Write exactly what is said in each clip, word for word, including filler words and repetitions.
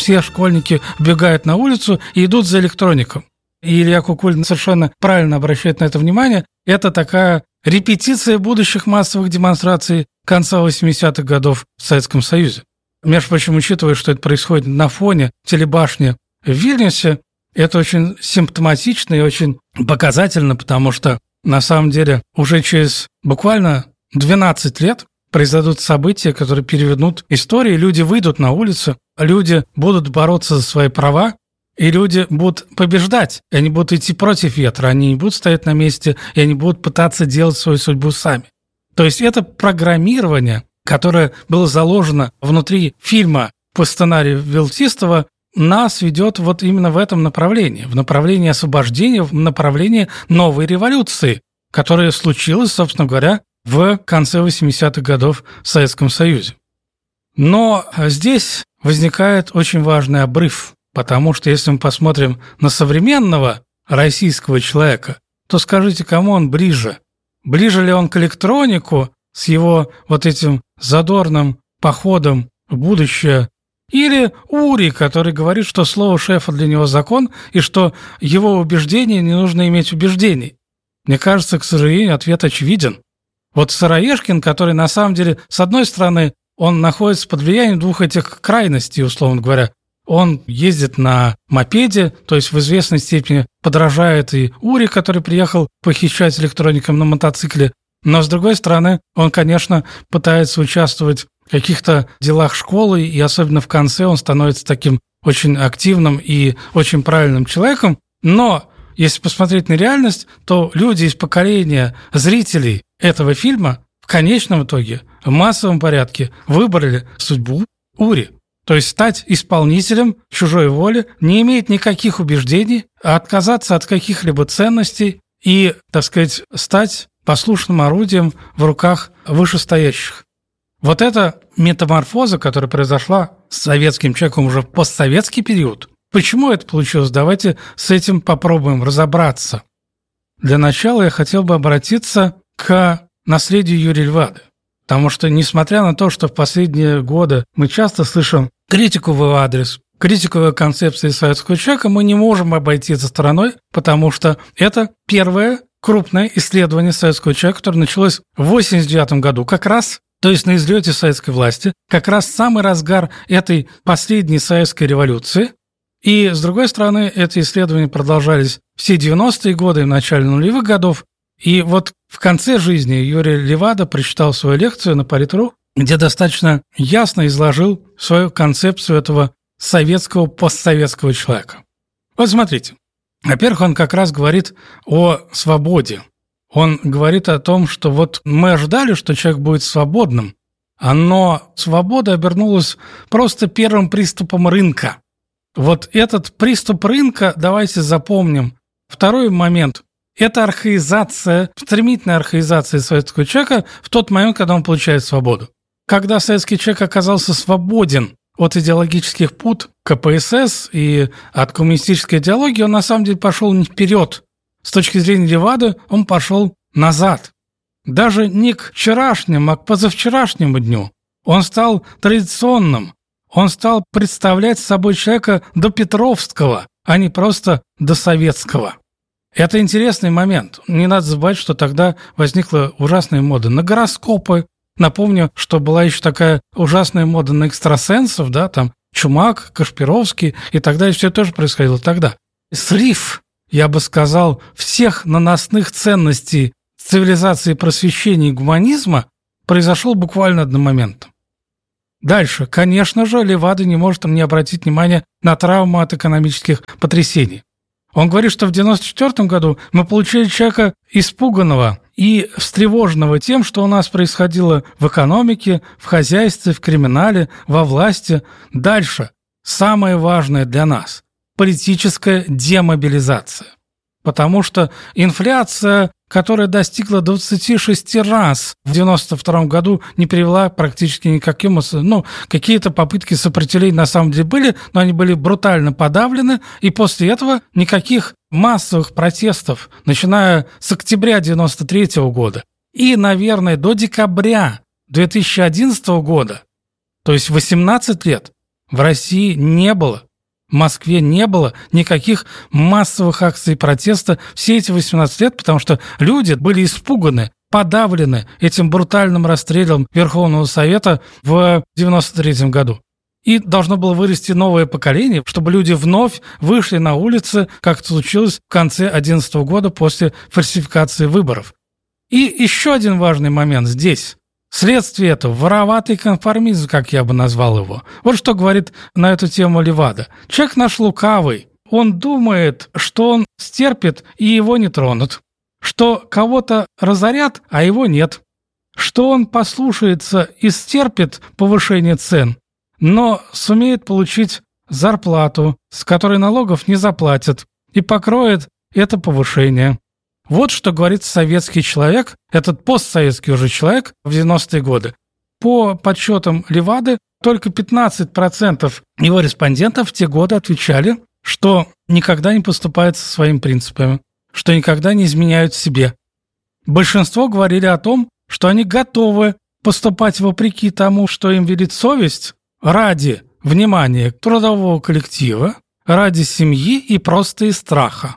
все школьники вбегают на улицу и идут за электроником. И Илья Кукулин совершенно правильно обращает на это внимание. Это такая репетиция будущих массовых демонстраций конца восьмидесятых годов в Советском Союзе. Между прочим, учитывая, что это происходит на фоне телебашни в Вильнюсе, это очень симптоматично и очень показательно, потому что на самом деле уже через буквально двенадцать лет произойдут события, которые перевернут историю, люди выйдут на улицу, люди будут бороться за свои права, и люди будут побеждать, и они будут идти против ветра, они не будут стоять на месте, и они будут пытаться делать свою судьбу сами. То есть это программирование, которое было заложено внутри фильма по сценарию Вилтистова, нас ведет вот именно в этом направлении, в направлении освобождения, в направлении новой революции, которая случилась, собственно говоря, в конце восьмидесятых годов в Советском Союзе. Но здесь возникает очень важный обрыв, потому что если мы посмотрим на современного российского человека, то скажите, кому он ближе? Ближе ли он к электронику с его вот этим задорным походом в будущее, или Ури, который говорит, что слово шефа для него закон, и что его убеждения не нужно иметь убеждений? Мне кажется, к сожалению, ответ очевиден. Вот Сыроежкин, который на самом деле, с одной стороны, он находится под влиянием двух этих крайностей, условно говоря. Он ездит на мопеде, то есть в известной степени подражает и Ури, который приехал похищать электроникам на мотоцикле. Но, с другой стороны, он, конечно, пытается участвовать в каких-то делах школы, и особенно в конце он становится таким очень активным и очень правильным человеком. Но если посмотреть на реальность, то люди из поколения зрителей этого фильма в конечном итоге в массовом порядке выбрали судьбу Ури. То есть стать исполнителем чужой воли, не иметь никаких убеждений, а отказаться от каких-либо ценностей и, так сказать, стать послушным орудием в руках вышестоящих. Вот эта метаморфоза, которая произошла с советским человеком уже в постсоветский период, почему это получилось? Давайте с этим попробуем разобраться. Для начала я хотел бы обратиться к наследию Юрия Левады. Потому что, несмотря на то, что в последние годы мы часто слышим критику в его адрес, критику его концепции советского человека, мы не можем обойти это стороной, потому что это первое крупное исследование советского человека, которое началось в восемьдесят девятом году, как раз, то есть на излете советской власти, как раз самый разгар этой последней советской революции. И, с другой стороны, эти исследования продолжались все девяностые годы и в начале нулевых годов. И вот в конце жизни Юрий Левада прочитал свою лекцию на Политру, где достаточно ясно изложил свою концепцию этого советского, постсоветского человека. Вот смотрите. Во-первых, он как раз говорит о свободе. Он говорит о том, что вот мы ожидали, что человек будет свободным, но свобода обернулась просто первым приступом рынка. Вот этот приступ рынка, давайте запомним. Второй момент – это архаизация, стремительная архаизация советского человека в тот момент, когда он получает свободу. Когда советский человек оказался свободен от идеологических пут ка пэ эс эс и от коммунистической идеологии, он на самом деле пошел не вперед. С точки зрения Левады он пошел назад. Даже не к вчерашнему, а к позавчерашнему дню. Он стал традиционным. Он стал представлять собой человека допетровского, а не просто досоветского. Это интересный момент. Не надо забывать, что тогда возникла ужасная мода на гороскопы. Напомню, что была еще такая ужасная мода на экстрасенсов, да, там Чумак, Кашпировский и так далее. Все тоже происходило тогда. Срыв, я бы сказал, всех наносных ценностей цивилизации просвещения и гуманизма произошел буквально одномоментно. Дальше, конечно же, Левада не может не обратить внимания на травму от экономических потрясений. Он говорит, что в девяносто четвёртом году мы получили человека испуганного и встревоженного тем, что у нас происходило в экономике, в хозяйстве, в криминале, во власти. Дальше, самое важное для нас – политическая демобилизация. Потому что инфляция, которая достигла двадцати шести раз в девяносто втором году, не привела практически никаким... Ну, какие-то попытки сопротивления на самом деле были, но они были брутально подавлены, и после этого никаких массовых протестов, начиная с октября девяносто третьего года и, наверное, до декабря две тысячи одиннадцатого года, то есть восемнадцать лет, в России не было. В Москве не было никаких массовых акций протеста все эти восемнадцать лет, потому что люди были испуганы, подавлены этим брутальным расстрелом Верховного Совета в девяносто третьем году. И должно было вырасти новое поколение, чтобы люди вновь вышли на улицы, как это случилось в конце две тысячи одиннадцатого года после фальсификации выборов. И еще один важный момент здесь. Следствие этого – вороватый конформизм, как я бы назвал его. Вот что говорит на эту тему Левада. Человек наш лукавый. Он думает, что он стерпит, и его не тронут. Что кого-то разорят, а его нет. Что он послушается и стерпит повышение цен, но сумеет получить зарплату, с которой налогов не заплатит, и покроет это повышение. Вот что говорит советский человек, этот постсоветский уже человек в девяностые годы. По подсчетам Левады, только пятнадцать процентов его респондентов в те годы отвечали, что никогда не поступают со своими принципами, что никогда не изменяют себе. Большинство говорили о том, что они готовы поступать вопреки тому, что им велит совесть, ради внимания трудового коллектива, ради семьи и просто из страха.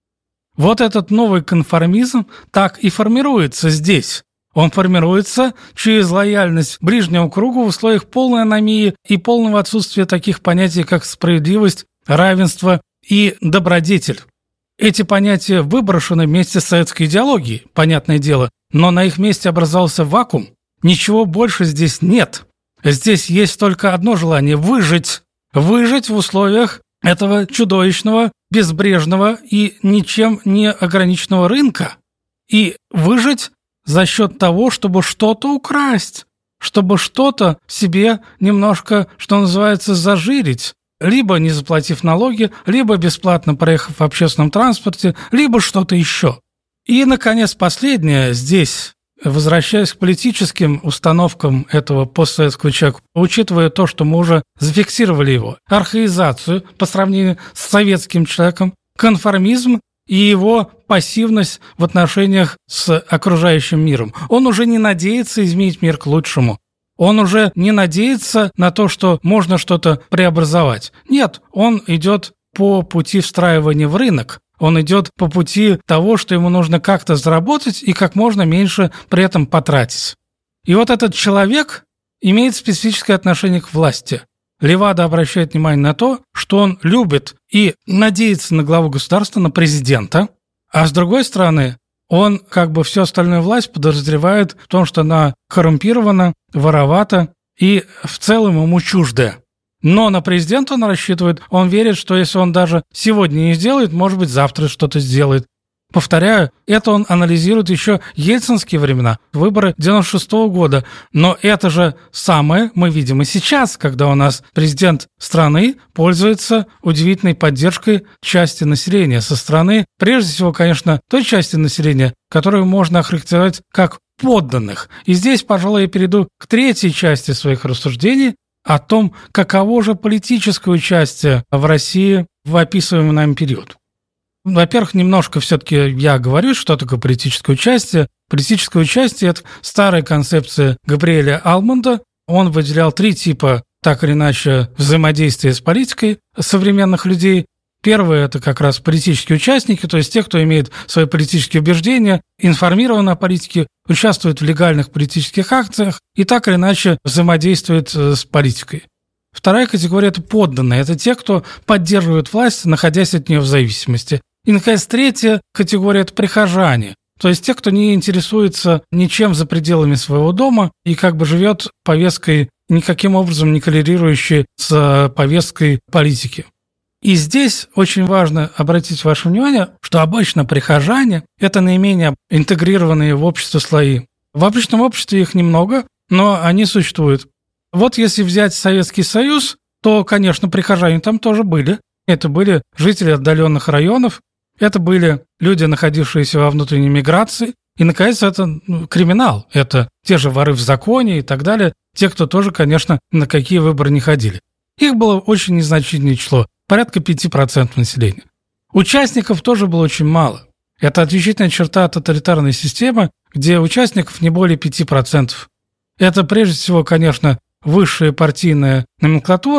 Вот этот новый конформизм так и формируется здесь. Он формируется через лояльность ближнему кругу в условиях полной аномии и полного отсутствия таких понятий, как справедливость, равенство и добродетель. Эти понятия выброшены вместе с советской идеологией, понятное дело, но на их месте образовался вакуум. Ничего больше здесь нет. Здесь есть только одно желание – выжить. Выжить в условиях этого чудовищного, безбрежного и ничем не ограниченного рынка. И выжить за счет того, чтобы что-то украсть, чтобы что-то себе немножко, что называется, зажирить, либо не заплатив налоги, либо бесплатно проехав в общественном транспорте, либо что-то еще. И, наконец, последнее здесь, возвращаясь к политическим установкам этого постсоветского человека, учитывая то, что мы уже зафиксировали его, архаизацию по сравнению с советским человеком, конформизм и его пассивность в отношениях с окружающим миром. Он уже не надеется изменить мир к лучшему. Он уже не надеется на то, что можно что-то преобразовать. Нет, он идет по пути встраивания в рынок. Он идет по пути того, что ему нужно как-то заработать и как можно меньше при этом потратить. И вот этот человек имеет специфическое отношение к власти. Левада обращает внимание на то, что он любит и надеется на главу государства, на президента, а с другой стороны, он как бы всю остальную власть подозревает в том, что она коррумпирована, воровата и в целом ему чуждая. Но на президента он рассчитывает, он верит, что если он даже сегодня не сделает, может быть, завтра что-то сделает. Повторяю, это он анализирует еще ельцинские времена, выборы девяносто шестого года. Но это же самое мы видим и сейчас, когда у нас президент страны пользуется удивительной поддержкой части населения со стороны, прежде всего, конечно, той части населения, которую можно охарактеризовать как подданных. И здесь, пожалуй, я перейду к третьей части своих рассуждений о том, каково же политическое участие в России в описываемый нами период. Во-первых, немножко все-таки я говорю, что такое политическое участие. Политическое участие – это старая концепция Габриэля Алмонда. Он выделял три типа, так или иначе, взаимодействия с политикой современных людей. Первое – это как раз политические участники, то есть те, кто имеет свои политические убеждения, информирован о политике, участвует в легальных политических акциях и так или иначе взаимодействует с политикой. Вторая категория – это подданные. Это те, кто поддерживает власть, находясь от нее в зависимости. И, наконец, третья категория – это прихожане. То есть те, кто не интересуется ничем за пределами своего дома и как бы живет повесткой, никаким образом не коррелирующей с повесткой политики. И здесь очень важно обратить ваше внимание, что обычно прихожане – это наименее интегрированные в общество слои. В обычном обществе их немного, но они существуют. Вот если взять Советский Союз, то, конечно, прихожане там тоже были. Это были жители отдаленных районов, это были люди, находившиеся во внутренней миграции. И, наконец, это ну, криминал. Это те же воры в законе и так далее. Те, кто тоже, конечно, на какие выборы не ходили. Их было очень незначительное число, порядка пяти процентов населения. Участников тоже было очень мало. Это отличительная черта тоталитарной системы, где участников не более пяти процентов. Это, прежде всего, конечно, высшая партийная номенклатура,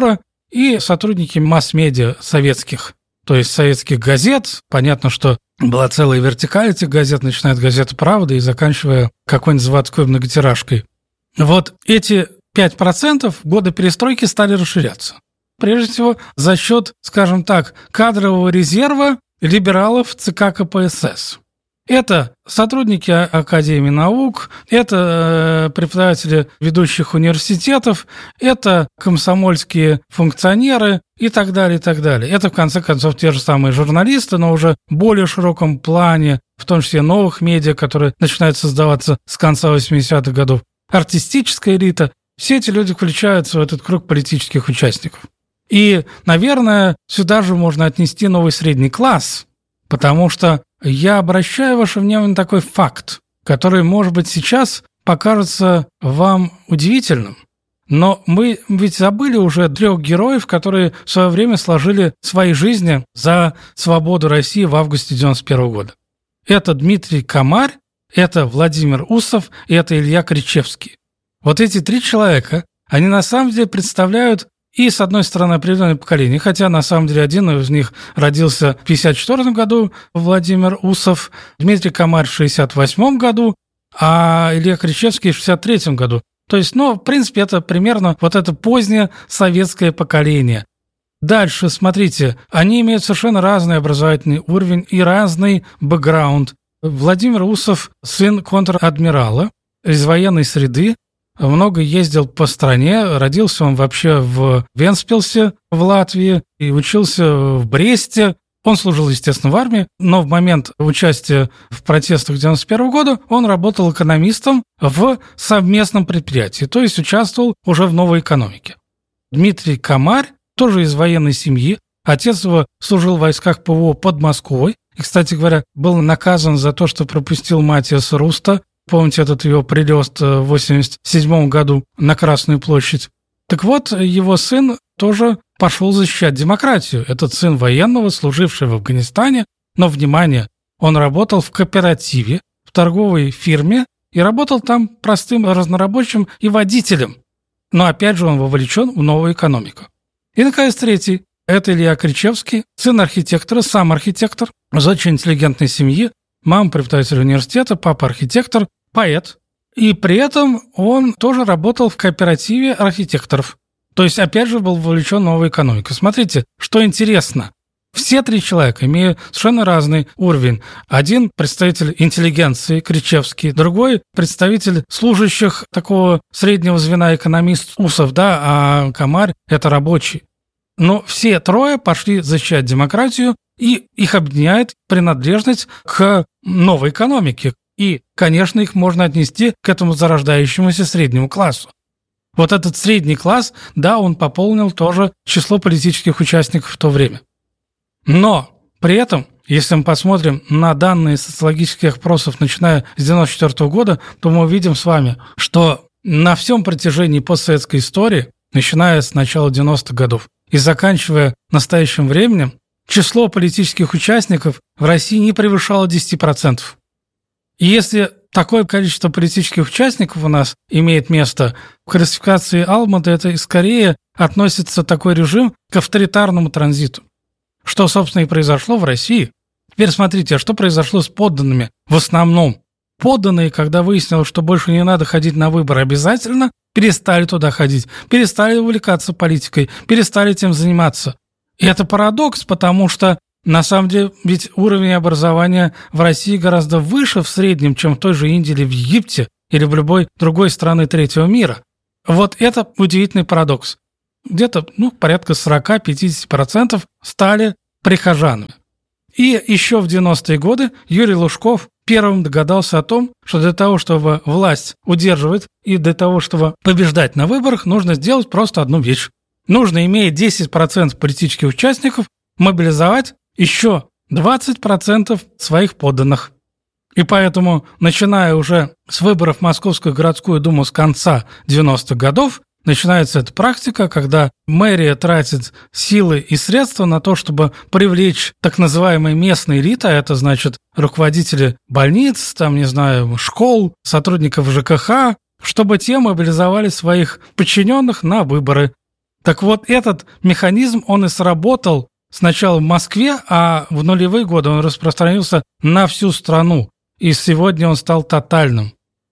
и сотрудники масс-медиа советских, то есть советских газет. Понятно, что была целая вертикаль этих газет, начиная от газеты «Правда» и заканчивая какой-нибудь заводской многотиражкой. Вот эти пять процентов в годы перестройки стали расширяться. Прежде всего, за счет, скажем так, кадрового резерва либералов ЦК КПСС. Это сотрудники Академии наук, это преподаватели ведущих университетов, это комсомольские функционеры и так далее, и так далее. Это, в конце концов, те же самые журналисты, но уже в более широком плане, в том числе новых медиа, которые начинают создаваться с конца восьмидесятых годов. Артистическая элита. Все эти люди включаются в этот круг политических участников. И, наверное, сюда же можно отнести новый средний класс, потому что я обращаю ваше внимание на такой факт, который, может быть, сейчас покажется вам удивительным. Но мы ведь забыли уже трех героев, которые в свое время сложили свои жизни за свободу России в августе девяносто первого года. Это Дмитрий Комарь, это Владимир Усов и это Илья Кричевский. Вот эти три человека, они на самом деле представляют и, с одной стороны, определенное поколение, хотя, на самом деле, один из них родился в пятьдесят четвёртом году, Владимир Усов, Дмитрий Комарь в шестьдесят восьмом году, а Илья Кричевский в шестьдесят третьем году. То есть, ну, в принципе, это примерно вот это позднее советское поколение. Дальше, смотрите, они имеют совершенно разный образовательный уровень и разный бэкграунд. Владимир Усов – сын контр-адмирала из военной среды, много ездил по стране, родился он вообще в Вентспилсе в Латвии и учился в Бресте. Он служил, естественно, в армии, но в момент участия в протестах девяносто первого года он работал экономистом в совместном предприятии, то есть участвовал уже в новой экономике. Дмитрий Комарь тоже из военной семьи, отец его служил в войсках ПВО под Москвой и, кстати говоря, был наказан за то, что пропустил Матиаса Руста. Помните этот его прилет в восемьдесят седьмом году на Красную площадь? Так вот, его сын тоже пошел защищать демократию. Этот сын военного, служивший в Афганистане, но, внимание, он работал в кооперативе, в торговой фирме и работал там простым разнорабочим и водителем. Но, опять же, он вовлечен в новую экономику. И, наконец, третий. Это Илья Кричевский, сын архитектора, сам архитектор, из очень интеллигентной семьи. Мама преподаватель университета, папа архитектор, поэт. И при этом он тоже работал в кооперативе архитекторов. То есть, опять же, был вовлечен в новую экономику. Смотрите, что интересно. Все три человека имеют совершенно разный уровень. Один представитель интеллигенции, Кричевский, другой представитель служащих такого среднего звена, экономист Усов, да, а Комарь – это рабочий. Но все трое пошли защищать демократию, и их объединяет принадлежность к новой экономике. И, конечно, их можно отнести к этому зарождающемуся среднему классу. Вот этот средний класс, да, он пополнил тоже число политических участников в то время. Но при этом, если мы посмотрим на данные социологических опросов, начиная с девяносто четвёртого года, то мы увидим с вами, что на всем протяжении постсоветской истории, начиная с начала девяностых годов и заканчивая настоящим временем, число политических участников в России не превышало десять процентов. И если такое количество политических участников у нас имеет место, в классификации Алмата это скорее относится такой режим к авторитарному транзиту. Что, собственно, и произошло в России. Теперь смотрите, а что произошло с подданными в основном? Подданные, когда выяснилось, что больше не надо ходить на выборы обязательно, перестали туда ходить, перестали увлекаться политикой, перестали этим заниматься. И это парадокс, потому что, на самом деле, ведь уровень образования в России гораздо выше в среднем, чем в той же Индии или в Египте, или в любой другой стране третьего мира. Вот это удивительный парадокс. Где-то, ну, порядка сорок-пятьдесят процентов стали прихожанами. И еще в девяностые годы Юрий Лужков первым догадался о том, что для того, чтобы власть удерживать и для того, чтобы побеждать на выборах, нужно сделать просто одну вещь. Нужно, имея десять процентов политических участников, мобилизовать еще двадцать процентов своих подданных. И поэтому, начиная уже с выборов в Московскую городскую думу с конца девяностых годов, начинается эта практика, когда мэрия тратит силы и средства на то, чтобы привлечь так называемые местные элиты, а это значит руководители больниц, там, не знаю, школ, сотрудников ЖКХ, чтобы те мобилизовали своих подчиненных на выборы. Так вот, этот механизм, он и сработал сначала в Москве, а в нулевые годы он распространился на всю страну, и сегодня он стал тотальным.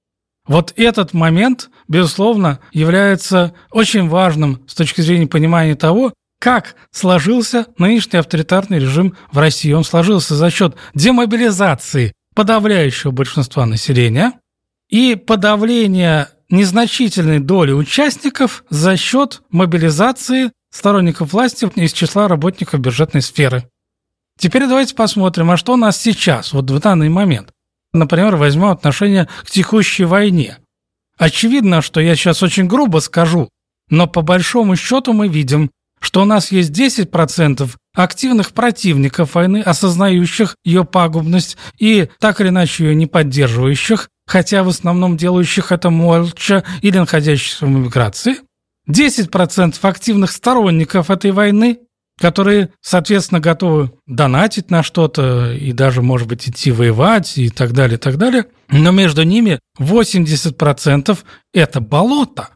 Вот этот момент, безусловно, является очень важным с точки зрения понимания того, как сложился нынешний авторитарный режим в России. Он сложился за счет демобилизации подавляющего большинства населения и подавления незначительной доли участников за счет мобилизации сторонников власти из числа работников бюджетной сферы. Теперь давайте посмотрим, а что у нас сейчас, вот в данный момент. Например, возьмем отношение к текущей войне. Очевидно, что я сейчас очень грубо скажу, но по большому счету мы видим, что у нас есть десять процентов активных противников войны, осознающих ее пагубность и так или иначе ее не поддерживающих, хотя в основном делающих это молча или находящихся в эмиграции, десять процентов активных сторонников этой войны, которые, соответственно, готовы донатить на что-то и даже, может быть, идти воевать и так далее, и так далее. Но между ними восемьдесят процентов – это болото.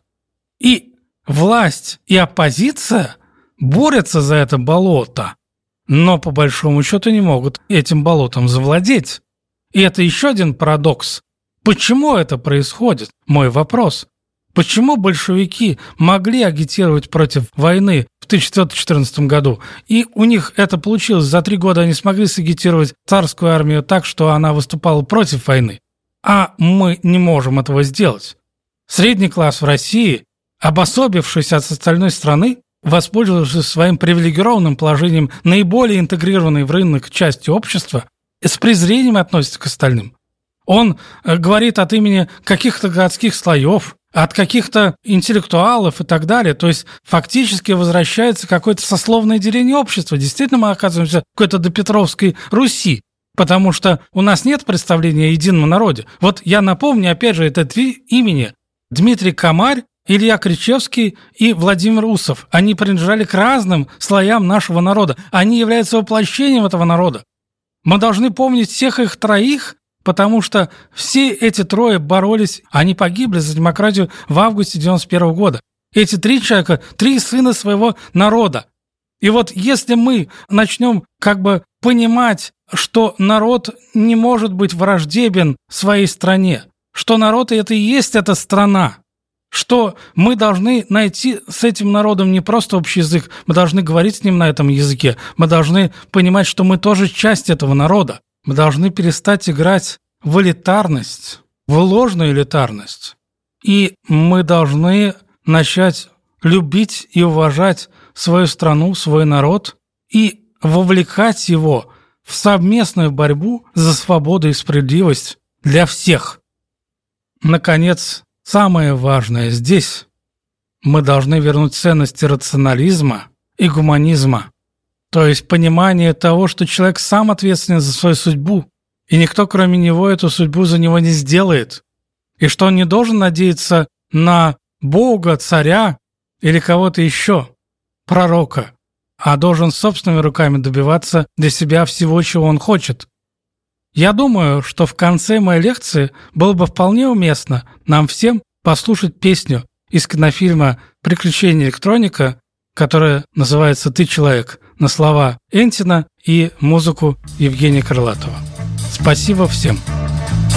И власть и оппозиция борются за это болото, но по большому счету не могут этим болотом завладеть. И это еще один парадокс. Почему это происходит? Мой вопрос. Почему большевики могли агитировать против войны в тысяча девятьсот четырнадцатом году, и у них это получилось, за три года они смогли сагитировать царскую армию так, что она выступала против войны, а мы не можем этого сделать? Средний класс в России, обособившись от остальной страны, воспользовавшись своим привилегированным положением наиболее интегрированной в рынок части общества, с презрением относится к остальным. Он говорит от имени каких-то городских слоев, от каких-то интеллектуалов и так далее. То есть фактически возвращается какое-то сословное деление общества. Действительно, мы оказываемся в какой-то допетровской Руси, потому что у нас нет представления о едином народе. Вот я напомню, опять же, это три имени. Дмитрий Комарь, Илья Кричевский и Владимир Усов. Они принадлежали к разным слоям нашего народа. Они являются воплощением этого народа. Мы должны помнить всех их троих, потому что все эти трое боролись, они погибли за демократию в августе девяносто первого года. Эти три человека – три сына своего народа. И вот если мы начнем как бы понимать, что народ не может быть враждебен своей стране, что народ – это и есть эта страна, что мы должны найти с этим народом не просто общий язык, мы должны говорить с ним на этом языке, мы должны понимать, что мы тоже часть этого народа. Мы должны перестать играть в элитарность, в ложную элитарность. И мы должны начать любить и уважать свою страну, свой народ и вовлекать его в совместную борьбу за свободу и справедливость для всех. Наконец, самое важное здесь – мы должны вернуть ценности рационализма и гуманизма. То есть понимание того, что человек сам ответственен за свою судьбу, и никто, кроме него, эту судьбу за него не сделает, и что он не должен надеяться на Бога, царя или кого-то еще, пророка, а должен собственными руками добиваться для себя всего, чего он хочет. Я думаю, что в конце моей лекции было бы вполне уместно нам всем послушать песню из кинофильма «Приключения электроника», которая называется «Ты человек», на слова Энтина и музыку Евгения Крылатова. Спасибо всем!